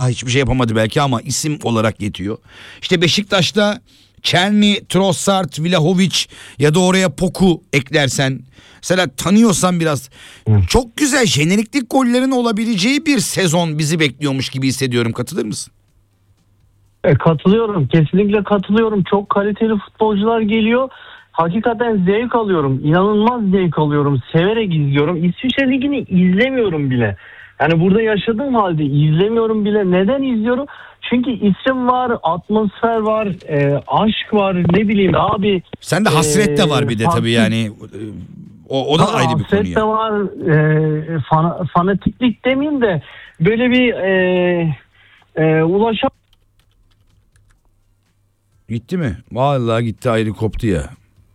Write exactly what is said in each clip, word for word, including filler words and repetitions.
daha hiçbir şey yapamadı belki ama isim olarak yetiyor. İşte Beşiktaş'ta Çerni, Trossard, Vlahovic ya da oraya Poku eklersen, mesela tanıyorsan biraz, çok güzel jeneriklik gollerin olabileceği bir sezon bizi bekliyormuş gibi hissediyorum. Katılır mısın? E, katılıyorum. Kesinlikle katılıyorum. Çok kaliteli futbolcular geliyor. Hakikaten zevk alıyorum. İnanılmaz zevk alıyorum. Severek izliyorum. İsviçre Ligi'ni izlemiyorum bile. Yani burada yaşadığım halde izlemiyorum bile. Neden izliyorum? Çünkü isim var, atmosfer var, e, aşk var, ne bileyim abi. Sen de hasret de var e, bir de farklı, tabii yani. O, o da tabii ayrı bir konu. Hasret de var. E, fan, fanatiklik demeyeyim de böyle bir e, e, ulaşam. Gitti mi? Vallahi gitti, ayrı koptu ya.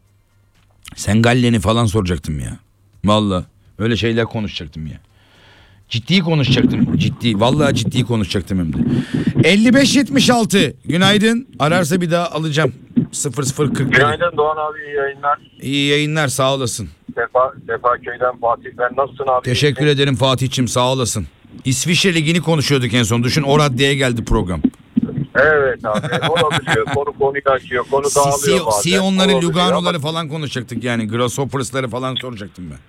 Sen Gallen'i falan soracaktım ya. Vallahi öyle şeyler konuşacaktım ya. Ciddi konuşacaktım. Ciddi. Vallahi ciddi konuşacaktım hem de. elli beş yetmiş altı. Günaydın. Ararsa bir daha alacağım. sıfır sıfır kırk. Günaydın Doğan abi, iyi yayınlar. İyi yayınlar, sağ olasın. Sefa, Sefa köyden Fatih, ben nasılsın abi? Teşekkür ederim Fatih'cim, sağ olasın. İsviçre Ligi'ni konuşuyorduk en son. Düşün, o raddeye geldi program. Evet abi, olabiliyor. Konu konuyu açıyor, konu dağılıyor bazen. Siyonları, Lugano'ları falan konuşacaktık yani. Grasshoppers'ları falan soracaktım ben.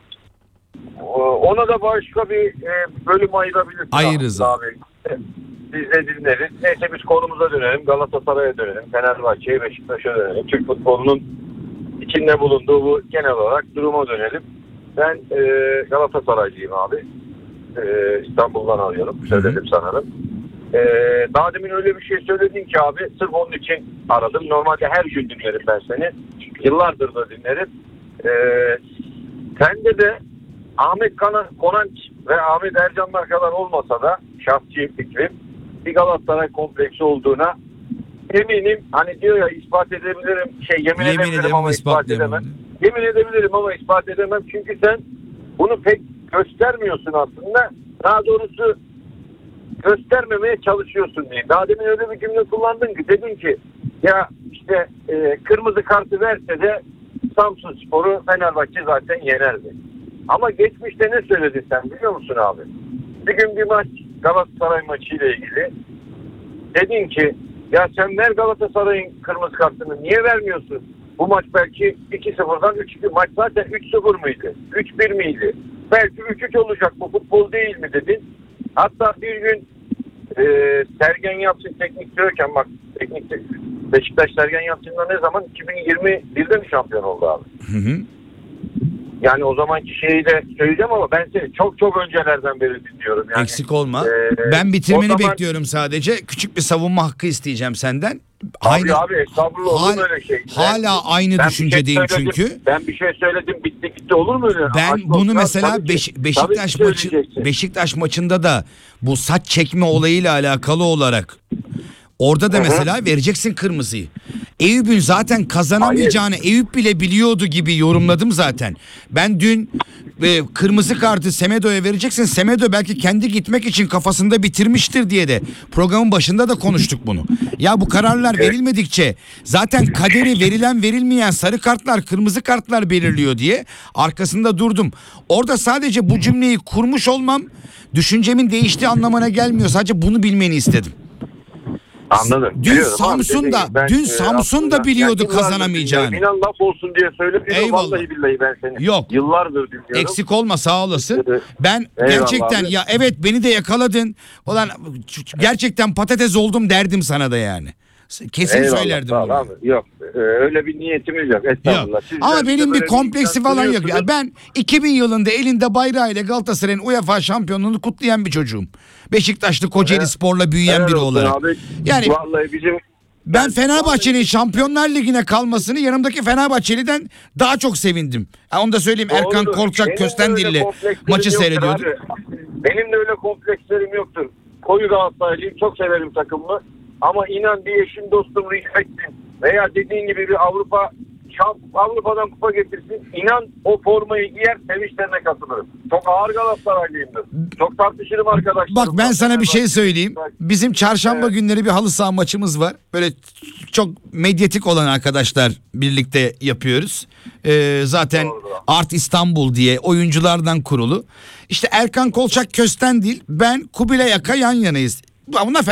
Ona da başka bir e, bölüm ayırabiliriz. Ayırırız abi. Biz de dinleriz. Neyse biz konumuza dönelim. Galatasaray'a dönelim. Fenerbahçe'ye, Beşiktaş'a dönelim. Türk futbolunun içinde bulunduğu bu genel olarak duruma dönelim. Ben e, Galatasaraylıyım abi. E, İstanbul'dan arıyorum. Söyledim sanırım. E, daha demin öyle bir şey söyledin ki abi. Sırf onun için aradım. Normalde her gün dinlerim ben seni. Yıllardır da dinlerim. E, sende de Ahmet Konanç ve Ahmet Ercanlar kadar olmasa da şahsi fikrim bir Galatasaray kompleksi olduğuna eminim. Hani diyor ya, ispat edebilirim, şey yemin, yemin edebilirim ama ispat edemem. Yemin edebilirim ama ispat edemem, çünkü sen bunu pek göstermiyorsun aslında. Daha doğrusu göstermemeye çalışıyorsun diye. Daha demin öyle bir cümle kullandın ki, dedin ki ya işte e, kırmızı kartı verse de Samsunspor'u Fenerbahçe zaten yenerdi. Ama geçmişte ne söyledin sen biliyor musun abi? Bir gün bir maç, Galatasaray maçıyla ilgili. Dedin ki ya sen ver Galatasaray'ın kırmızı kartını, niye vermiyorsun? Bu maç belki iki sıfırdan üç iki, maç zaten üç sıfır mıydı? üç bir miydi? Belki üç üç olacak, bu futbol değil mi dedin. Hatta bir gün e, Sergen Yalçın teknik direktörken, bak teknik Beşiktaş Sergen Yalçın'la ne zaman? iki bin yirmi birde mi şampiyon oldu abi? Hı hı. Yani o zamanki şeyi de söyleyeceğim ama ben seni çok çok öncelerden beri dinliyorum. Yani, eksik olma. E, ben bitirmeni zaman... bekliyorum sadece. Küçük bir savunma hakkı isteyeceğim senden. Abi Aynı, abi estağfurullah, hal, olur mu öyle şey? Hala ben, aynı ben düşüncedeyim şey söyledim, çünkü. Ben bir şey söyledim, bitti gitti, olur mu öyle? Ben Aşk bunu olsun, mesela ki, Beş, Beşiktaş maçı Beşiktaş maçında da bu saç çekme olayıyla alakalı olarak orada da, hı-hı, mesela vereceksin kırmızıyı. Eyüp'ün zaten kazanamayacağını Hayır. Eyüp bile biliyordu gibi yorumladım zaten. Ben dün e, kırmızı kartı Semedo'ya vereceksin. Semedo belki kendi gitmek için kafasında bitirmiştir diye de programın başında da konuştuk bunu. Ya bu kararlar evet. verilmedikçe zaten kaderi verilen verilmeyen sarı kartlar, kırmızı kartlar belirliyor diye arkasında durdum. Orada sadece bu cümleyi kurmuş olmam düşüncemin değiştiği anlamına gelmiyor. Sadece bunu bilmeni istedim. Anladım. Dün Samsun'da, ben, dün Samsun'da biliyordu yani kazanamayacağını. İnan laf olsun diye söylemiyorum. Vallahi billahi ben seni. Yok. Yıllardır dinliyorum. Eksik olma, sağ olasın. Ben Eyvallah gerçekten abi. Ya evet beni de yakaladın. Ulan gerçekten patates oldum derdim sana da yani. Kesin Eyvallah, söylerdim bunu. Abi. Yok öyle bir niyetimiz yok. Estağfurullah. Yok. Ama benim bir kompleksi falan yok. Ya ben iki bin yılında elinde bayrağıyla Galatasaray'ın UEFA şampiyonluğunu kutlayan bir çocuğum. Beşiktaşlı Kocaeli evet. Spor'la büyüyen evet, biri olarak. Abi. Yani vallahi bizim ben Fenerbahçe'nin Şampiyonlar Ligi'ne kalmasını yanımdaki Fenerbahçeli'den daha çok sevindim. Ya onu da söyleyeyim. Doğrudur. Erkan Kolçak Köstendilli maçı seyrediyordu. Benim de öyle komplekslerim yoktur. Koyu Galatasaraylıyım, çok severim takımımı. Ama inan bir eşin dostum Rişettin veya dediğin gibi bir Avrupa şamp Avrupa'dan kupa getirsin. İnan o formayı giyer, sevinçlerine katılırım. Çok ağır Galatasaraylıyımdır. Çok tartışırım arkadaşlar. Bak ben sana bir şey söyleyeyim. Bizim çarşamba evet. günleri bir halı saha maçımız var. Böyle çok medyatik olan arkadaşlar birlikte yapıyoruz. Ee, zaten Doğru. Art İstanbul diye oyunculardan kurulu. İşte Erkan Kolçak Köstendil, ben Kubilay Aka yan yanayız. Buna